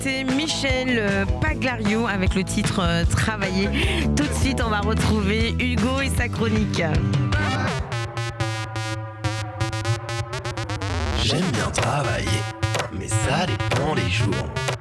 C'est Michel Paglario avec le titre Travailler. Tout de suite, on va retrouver Hugo et sa chronique. J'aime bien travailler, mais ça dépend des jours.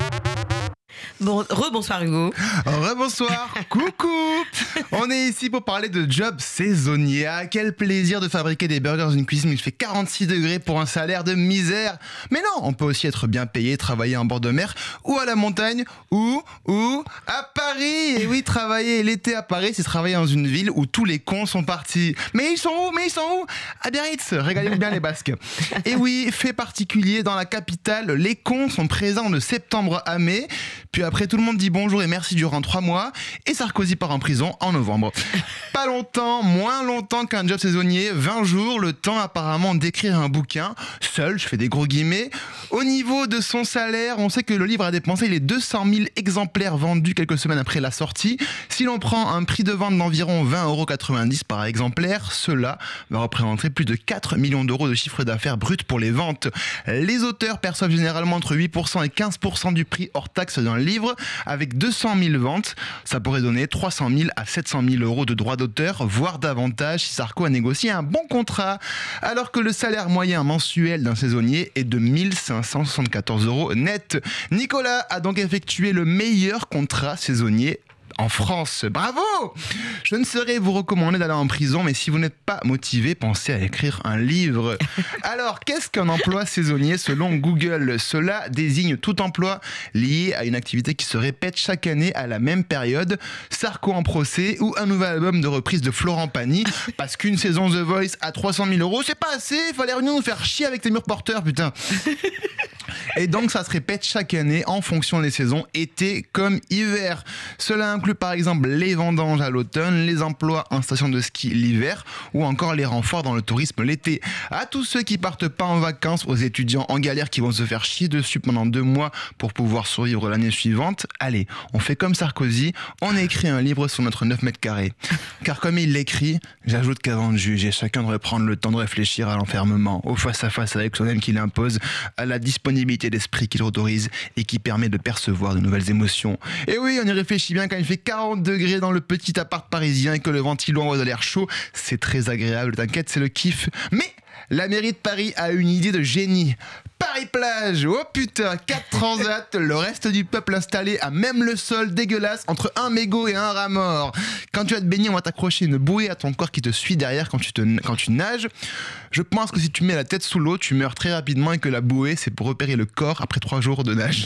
Bon, rebonsoir Hugo. Rebonsoir, coucou. On est ici pour parler de job saisonnier. Ah, quel plaisir de fabriquer des burgers dans une cuisine où il fait 46 degrés pour un salaire de misère. Mais non, on peut aussi être bien payé, travailler en bord de mer ou à la montagne ou à Paris. Et oui, travailler l'été à Paris, c'est travailler dans une ville où tous les cons sont partis. Mais ils sont où À Biarritz, régalez-vous bien les Basques. Et oui, fait particulier, dans la capitale, les cons sont présents de septembre à mai. Puis après, tout le monde dit bonjour et merci durant 3 mois. Et Sarkozy part en prison en novembre. Pas longtemps, moins longtemps qu'un job saisonnier, 20 jours, le temps apparemment d'écrire un bouquin. Seul, je fais des gros guillemets. Au niveau de son salaire, on sait que le livre a dépensé les 200 000 exemplaires vendus quelques semaines après la sortie. Si l'on prend un prix de vente d'environ 20,90 € par exemplaire, cela va représenter plus de 4 millions d'euros de chiffre d'affaires brut pour les ventes. Les auteurs perçoivent généralement entre 8% et 15% du prix hors taxe d'un livre. Avec 200 000 ventes, ça pourrait donner 300 000 à 700 000 euros de droits d'auteur, voire davantage si Sarko a négocié un bon contrat. Alors que le salaire moyen mensuel d'un saisonnier est de 1 574 € net. Nicolas a donc effectué le meilleur contrat saisonnier en France. Bravo! Je ne saurais vous recommander d'aller en prison, mais si vous n'êtes pas motivé, pensez à écrire un livre. Alors, qu'est-ce qu'un emploi saisonnier selon Google? Cela désigne tout emploi lié à une activité qui se répète chaque année à la même période. Sarko en procès ou un nouvel album de reprise de Florent Pagny, parce qu'une saison The Voice à 300 000 €, c'est pas assez, il fallait nous faire chier avec tes murs porteurs, putain. Et donc ça se répète chaque année en fonction des saisons, été comme hiver. Cela inclut par exemple les vendanges à l'automne, les emplois en station de ski l'hiver ou encore les renforts dans le tourisme l'été. À tous ceux qui partent pas en vacances, aux étudiants en galère qui vont se faire chier dessus pendant 2 mois pour pouvoir survivre l'année suivante, allez, on fait comme Sarkozy, on écrit un livre sur notre 9 mètres carrés. Car comme il l'écrit, j'ajoute qu'avant de juger, chacun devrait prendre le temps de réfléchir à l'enfermement, au face-à-face avec soi-même qui l'impose, à la disponibilité d'esprit qui l'autorise et qui permet de percevoir de nouvelles émotions. Et oui, on y réfléchit bien quand il fait 40 degrés dans le petit appart parisien et que le ventilo envoie de l'air chaud, c'est très agréable, t'inquiète, c'est le kiff. Mais la mairie de Paris a une idée de génie. Paris-Plage, oh putain, 4 transats, le reste du peuple installé à même le sol dégueulasse entre un mégot et un rat mort. Quand tu vas te baigner, on va t'accrocher une bouée à ton corps qui te suit derrière quand tu nages. Je pense que si tu mets la tête sous l'eau, tu meurs très rapidement et que la bouée, c'est pour repérer le corps après 3 jours de nage.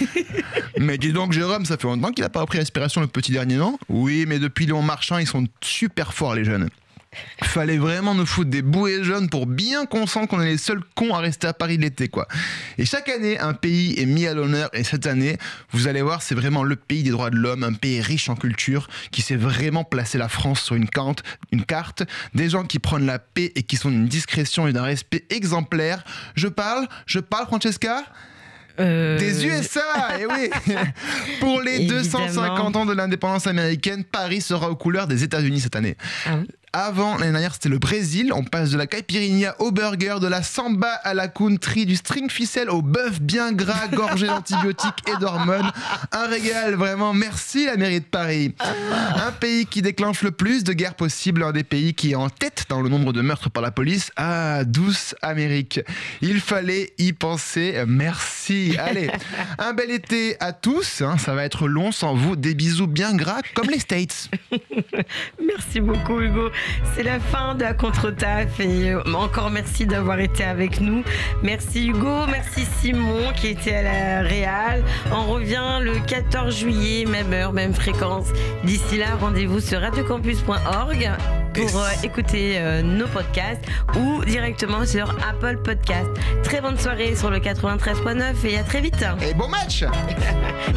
Mais dis donc, Jérôme, ça fait longtemps qu'il a pas repris respiration, le petit dernier, non? Oui, mais depuis Léon Marchand, ils sont super forts, les jeunes. Fallait vraiment nous foutre des bouées jaunes pour bien qu'on sente qu'on est les seuls cons à rester à Paris l'été, quoi. Et chaque année, un pays est mis à l'honneur, et cette année, vous allez voir, c'est vraiment le pays des droits de l'homme, un pays riche en culture, qui sait vraiment placer la France sur une carte, des gens qui prennent la paix et qui sont d'une discrétion et d'un respect exemplaire. Je parle, Francesca ? Des USA, et oui. Pour les 250 ans de l'indépendance américaine, Paris sera aux couleurs des États-Unis cette année. Ah oui. Avant, l'année dernière, c'était le Brésil. On passe de la caipirinha au burger, de la samba à la country, du string ficelle au bœuf bien gras, gorgé d'antibiotiques et d'hormones. Un régal, vraiment. Merci la mairie de Paris. Un pays qui déclenche le plus de guerres possibles, un des pays qui est en tête dans le nombre de meurtres par la police. Ah, douce Amérique. Il fallait y penser. Merci. Allez, un bel été à tous. Hein, ça va être long sans vous. Des bisous bien gras comme les States. Merci beaucoup Hugo. C'est la fin de la contre-taf et encore merci d'avoir été avec nous. Merci Hugo, merci Simon qui était à la Réal. On revient le 14 juillet, même heure, même fréquence. D'ici là, rendez-vous sur radiocampus.org pour écouter nos podcasts ou directement sur Apple Podcast. Très bonne soirée sur le 93.9 et à très vite. Et bon match.